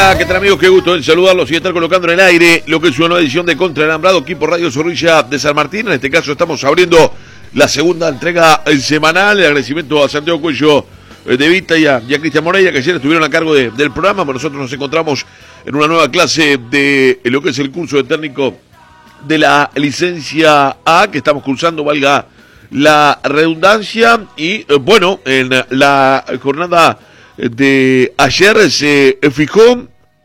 Hola, ¿qué tal amigos? Qué gusto en saludarlos y estar colocando en el aire lo que es una nueva edición de Contra el Alambrado, aquí por Radio Zorrilla de San Martín. En este caso estamos abriendo la segunda entrega semanal. El agradecimiento a Santiago Cuello de Vita y a Cristian Moreira, que ayer estuvieron a cargo del programa. Nosotros nos encontramos en una nueva clase de lo que es el curso de técnico de la licencia A, que estamos cursando, valga la redundancia. Y bueno, en la jornada de ayer se fijó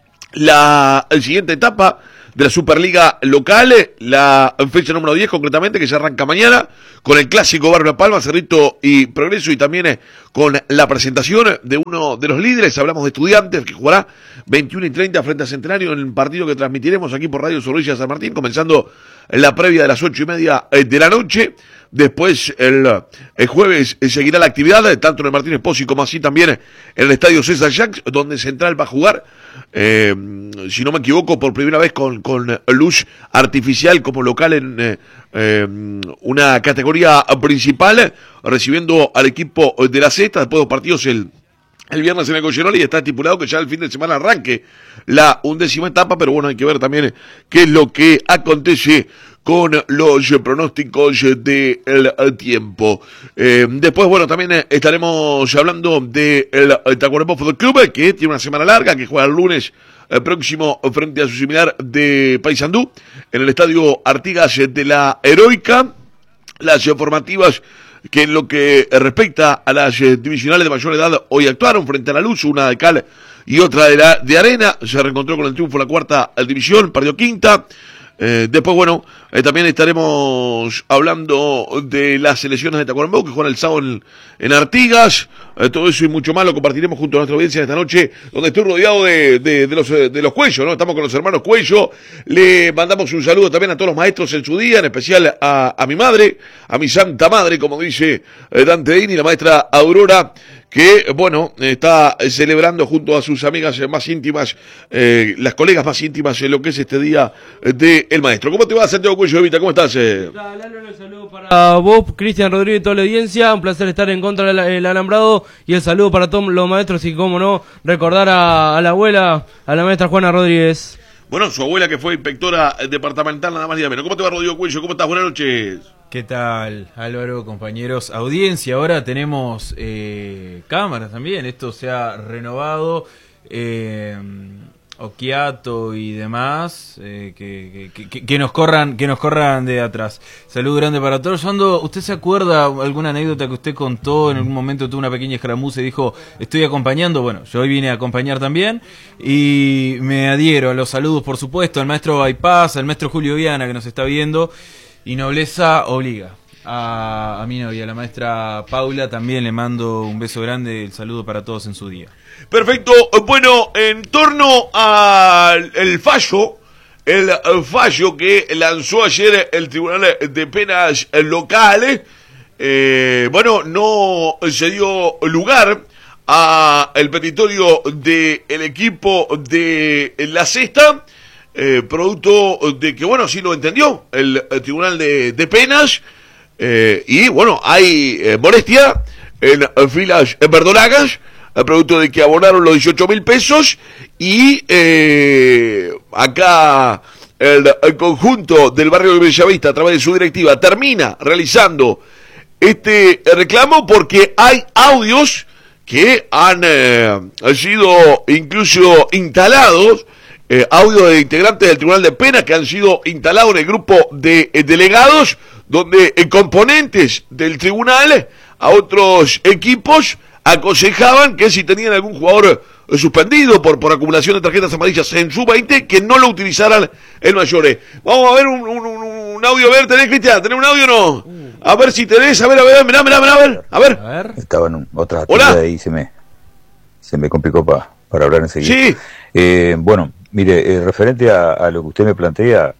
la siguiente etapa de la Superliga local, la fecha número 10 concretamente, que se arranca mañana con el clásico Barrio Palma, Cerrito y Progreso, y también con la presentación de uno de los líderes. Hablamos de Estudiantes, que jugará 21:30 frente a Centenario en el partido que transmitiremos aquí por Radio Zorrilla de San Martín, comenzando la previa de las 8:30 de la noche. Después, el jueves, seguirá la actividad, tanto en el Martínez Pozzi como así también en el Estadio César Jacques, donde Central va a jugar, si no me equivoco, por primera vez con luz artificial como local en una categoría principal, recibiendo al equipo de la Sexta. Después de dos partidos el viernes en el Colleroli, y está estipulado que ya el fin de semana arranque la 11ª etapa, pero bueno, hay que ver también qué es lo que acontece con los pronósticos del tiempo. Después, bueno, también estaremos hablando del Tacuarembó Fútbol Club, que tiene una semana larga, que juega el lunes próximo frente a su similar de Paysandú, en el Estadio Artigas de la Heroica. Las formativas que en lo que respecta a las divisionales de mayor edad hoy actuaron frente a La Luz, una de cal y otra de arena. Se reencontró con el triunfo la cuarta división, perdió quinta. Después, bueno, también estaremos hablando de las selecciones de Tacuarembó, que juegan el sábado en Artigas. Todo eso y mucho más lo compartiremos junto a nuestra audiencia esta noche, donde estoy rodeado de los Cuello, ¿no? Estamos con los hermanos Cuello. Le mandamos un saludo también a todos los maestros en su día, en especial a mi madre, a mi santa madre, como dice Dante Dini, la maestra Aurora, que, bueno, está celebrando junto a sus amigas más íntimas, las colegas más íntimas, en lo que es este día del maestro. ¿Cómo te va, Santiago Cuello de Vita? ¿Cómo estás? Lalo, un saludo para vos, Cristian Rodríguez y toda la audiencia. Un placer estar en Contra del Alambrado, y el saludo para todos los maestros, y cómo no, recordar a la abuela, a la maestra Juana Rodríguez. Bueno, su abuela, que fue inspectora departamental, nada más ni menos. ¿Cómo te va, Rodrigo Cuello? ¿Cómo estás? Buenas noches. ¿Qué tal, Álvaro, compañeros? Audiencia, ahora tenemos cámaras también, esto se ha renovado, Okiato y demás, que nos corran de atrás. Saludo grande para todos. ¿Usted se acuerda alguna anécdota que usted contó? En algún momento tuvo una pequeña escaramuza y dijo, estoy acompañando. Bueno, yo hoy vine a acompañar también, y me adhiero a los saludos, por supuesto, al maestro Bypass, al maestro Julio Viana, que nos está viendo. Y nobleza obliga a mi novia, la maestra Paula. También le mando un beso grande, el saludo para todos en su día. Perfecto. Bueno, en torno al fallo que lanzó ayer el Tribunal de Penas Locales, bueno, no se dio lugar a el petitorio del equipo de la Sexta, producto de que, bueno, sí lo entendió el Tribunal de Penas, y bueno, hay molestia en filas verdolagas, producto de que abonaron los 18.000 pesos, y acá el conjunto del barrio de Bellavista, a través de su directiva, termina realizando este reclamo, porque hay audios que han sido incluso instalados, audio de integrantes del Tribunal de Penas que han sido instalados en el grupo de delegados, donde componentes del tribunal a otros equipos aconsejaban que si tenían algún jugador suspendido por acumulación de tarjetas amarillas en sub-20, que no lo utilizaran en mayores. Vamos a ver un audio. A ver, ¿tenés, Cristian? ¿Tenés un audio o no? A ver si tenés, a ver, mirá, a ver. Estaba en otras actividades y se me complicó para hablar enseguida. Sí. Bueno, mire, referente a lo que usted me plantea,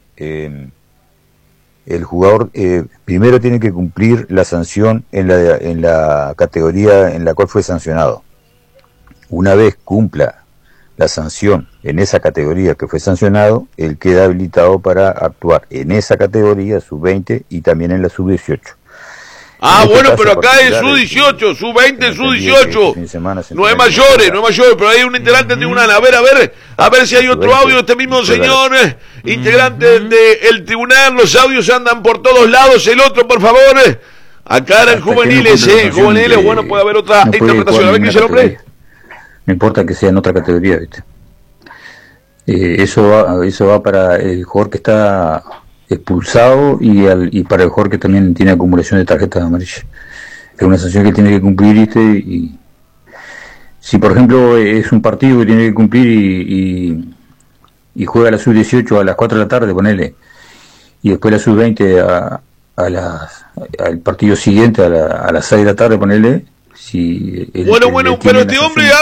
el jugador primero tiene que cumplir la sanción en la categoría en la cual fue sancionado. Una vez cumpla la sanción en esa categoría que fue sancionado, él queda habilitado para actuar en esa categoría, sub-20, y también en la sub-18. Ah, En este bueno, caso pero acá es particular, sub-18, sub-20, este sub-18. fin de semana se No es enfrenta mayores, no es mayores, pero hay un integrante del tribunal. A ver si hay otro Sub-20, audio de este mismo juega señor, integrante del tribunal. Los audios andan por todos lados. El otro, por favor. Acá eran hasta que no juveniles, cumpla la sanción, juveniles, bueno, puede haber otra no puede interpretación. jugar A ver qué en dice el ninguna hombre. categoría. No importa que sea en otra categoría, ¿viste? Eso va para el jugador que está expulsado y para el jugador que también tiene acumulación de tarjetas amarillas. Es una sanción que tiene que cumplir, ¿viste? Y si por ejemplo es un partido que tiene que cumplir y juega la sub-18 a las 4 de la tarde, ponele, y después la sub-20 al partido siguiente a las 6 de la tarde, ponele, si Bueno, pero este hombre